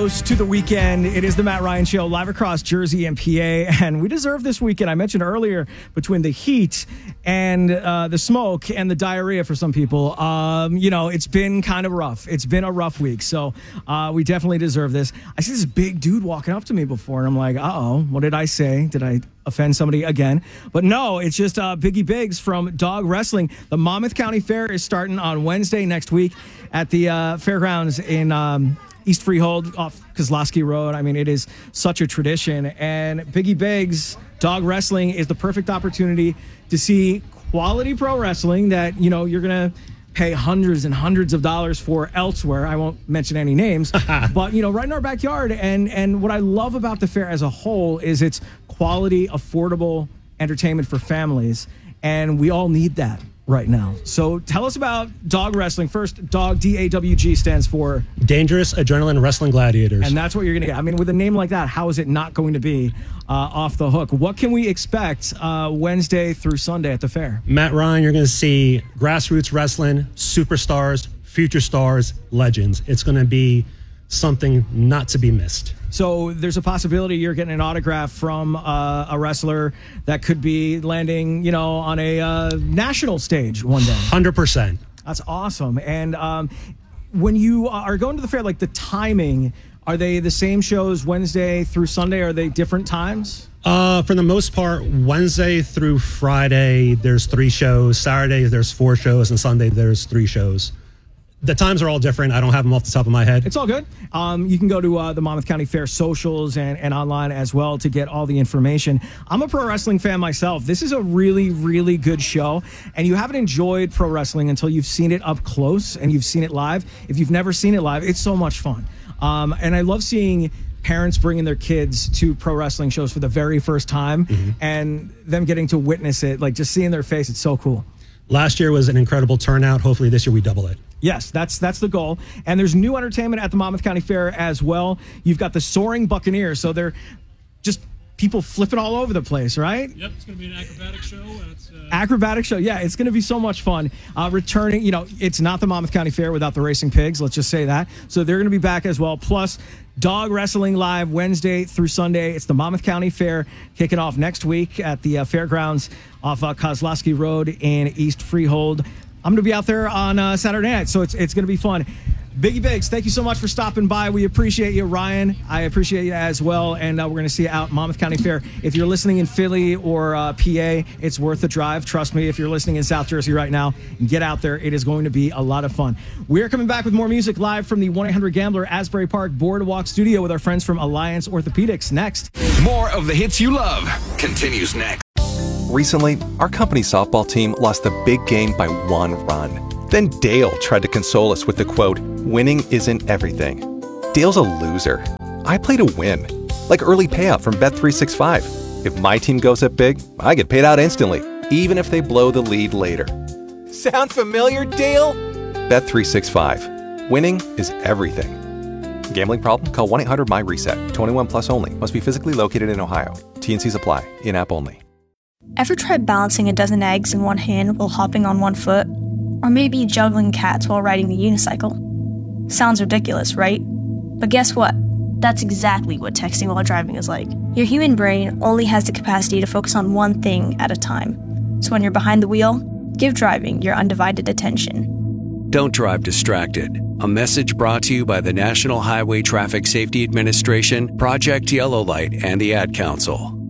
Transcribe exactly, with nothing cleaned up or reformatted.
close to the weekend. It is the Matt Ryan Show, live across Jersey and P A, and we deserve this weekend. I mentioned earlier, between the heat and uh, the smoke and the diarrhea for some people, um, you know, it's been kind of rough. It's been a rough week, so uh, we definitely deserve this. I see this big dude walking up to me before, and I'm like, uh-oh, what did I say? Did I offend somebody again? But no, it's just uh, Biggie Biggs from Dog Wrestling. The Monmouth County Fair is starting on Wednesday next week at the uh, fairgrounds in um, East Freehold off Kozlowski Road. I mean, it is such a tradition. And Biggie Biggs, Dog Wrestling, is the perfect opportunity to see quality pro wrestling that, you know, you're going to pay hundreds and hundreds of dollars for elsewhere. I won't mention any names, but, you know, right in our backyard. And, and what I love about the fair as a whole is it's quality, affordable entertainment for families. And we all need that right now. So tell us about Dog Wrestling. First, Dog, D A W G, stands for Dangerous Adrenaline Wrestling Gladiators. And that's what you're going to get. I mean, with a name like that, how is it not going to be uh, off the hook? What can we expect uh, Wednesday through Sunday at the fair? Matt Ryan, you're going to see grassroots wrestling, superstars, future stars, legends. It's going to be something not to be missed. So there's a possibility you're getting an autograph from uh, a wrestler that could be landing, you know, on a uh, national stage one day. one hundred percent. That's awesome. And um, when you are going to the fair, like the timing, are they the same shows Wednesday through Sunday? Are they different times? Uh, for the most part, Wednesday through Friday, there's three shows. Saturday, there's four shows. And Sunday, there's three shows. The times are all different. I don't have them off the top of my head. It's all good. Um, you can go to uh, the Monmouth County Fair socials and, and online as well to get all the information. I'm a pro wrestling fan myself. This is a really, really good show. And you haven't enjoyed pro wrestling until you've seen it up close and you've seen it live. If you've never seen it live, it's so much fun. Um, and I love seeing parents bringing their kids to pro wrestling shows for the very first time mm-hmm. and them getting to witness it, like just seeing their face. It's so cool. Last year was an incredible turnout. Hopefully this year we double it. Yes, that's that's the goal. And there's new entertainment at the Monmouth County Fair as well. You've got the Soaring Buccaneers, so they're just people flipping all over the place, right? Yep, it's going to be an acrobatic show. And it's, uh... Acrobatic show, yeah, it's going to be so much fun. Uh, returning, you know, it's not the Monmouth County Fair without the Racing Pigs, let's just say that. So they're going to be back as well. Plus, Dog Wrestling live Wednesday through Sunday. It's the Monmouth County Fair kicking off next week at the uh, fairgrounds off uh, Kozlowski Road in East Freehold. I'm going to be out there on uh, Saturday night, so it's it's going to be fun. Biggie Biggs, thank you so much for stopping by. We appreciate you, Ryan. I appreciate you as well, and uh, we're going to see you out at Monmouth County Fair. If you're listening in Philly or uh, P A, it's worth the drive. Trust me, if you're listening in South Jersey right now, get out there. It is going to be a lot of fun. We're coming back with more music live from the one eight hundred Gambler Asbury Park Boardwalk Studio with our friends from Alliance Orthopedics next. More of the hits you love continues next. Recently, our company softball team lost the big game by one run. Then Dale tried to console us with the quote, "Winning isn't everything." Dale's a loser. I play to win. Like early payout from Bet three sixty-five. If my team goes up big, I get paid out instantly, even if they blow the lead later. Sound familiar, Dale? Bet three sixty-five. Winning is everything. Gambling problem? Call one eight hundred M Y reset. twenty-one plus only. Must be physically located in Ohio. T and Cs apply. In-app only. Ever tried balancing a dozen eggs in one hand while hopping on one foot? Or maybe juggling cats while riding the unicycle? Sounds ridiculous, right? But guess what? That's exactly what texting while driving is like. Your human brain only has the capacity to focus on one thing at a time. So when you're behind the wheel, give driving your undivided attention. Don't drive distracted. A message brought to you by the National Highway Traffic Safety Administration, Project Yellow Light, and the Ad Council.